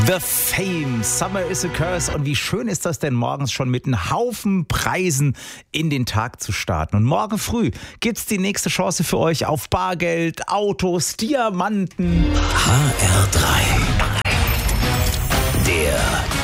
The Fame, Summer is a Curse. Und wie schön ist das denn, morgens schon mit einem Haufen Preisen in den Tag zu starten. Und morgen früh gibt's die nächste Chance für euch auf Bargeld, Autos, Diamanten. HR3. Der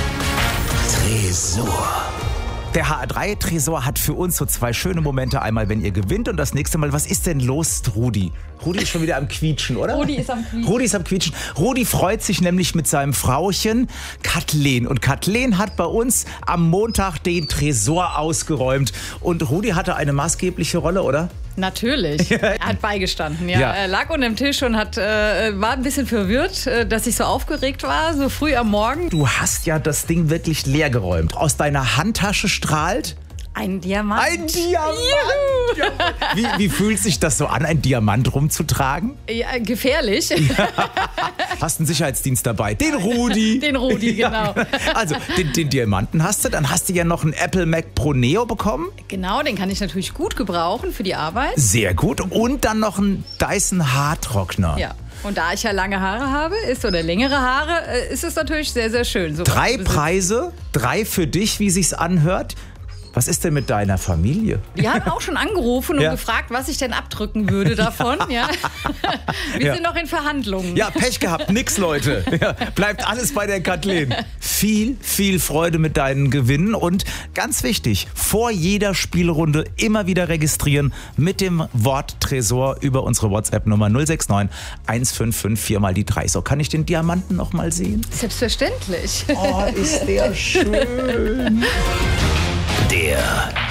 Tresor. Der HR3-Tresor hat für uns so zwei schöne Momente. Einmal, wenn ihr gewinnt, und das nächste Mal, was ist denn los, Rudi? Rudi ist schon wieder am Quietschen, oder? Rudi ist am Quietschen. Rudi ist am Quietschen. Rudi freut sich nämlich mit seinem Frauchen Kathleen. Und Kathleen hat bei uns am Montag den Tresor ausgeräumt. Und Rudi hatte eine maßgebliche Rolle, oder? Natürlich. Er hat beigestanden. Ja. Ja. Er lag unter dem Tisch und war ein bisschen verwirrt, dass ich so aufgeregt war, so früh am Morgen. Du hast ja das Ding wirklich leer geräumt. Aus deiner Handtasche strahlt Ein Diamant. ein Diamant. Wie fühlt sich das so an, ein Diamant rumzutragen? Ja, gefährlich. Hast einen Sicherheitsdienst dabei. Den Rudi. Den Rudi, genau. Also, den Diamanten hast du. Dann hast du ja noch einen Apple Mac Pro Neo bekommen. Genau, den kann ich natürlich gut gebrauchen für die Arbeit. Sehr gut. Und dann noch einen Dyson Haartrockner. Ja. Und da ich ja lange Haare habe, oder längere Haare, ist es natürlich sehr, sehr schön. So 3 Preise, 3 für dich, wie sich's anhört. Was ist denn mit deiner Familie? Die haben auch schon angerufen und Ja. gefragt, was ich denn abdrücken würde davon. Ja. Wir Ja. sind noch in Verhandlungen. Ja, Pech gehabt, nix, Leute. Ja, bleibt alles bei der Kathleen. Viel Freude mit deinen Gewinnen und ganz wichtig, vor jeder Spielrunde immer wieder registrieren mit dem Wort Tresor über unsere WhatsApp-Nummer 069 155 4 mal die 3. So, kann ich den Diamanten noch mal sehen? Selbstverständlich. Oh, ist der schön. Der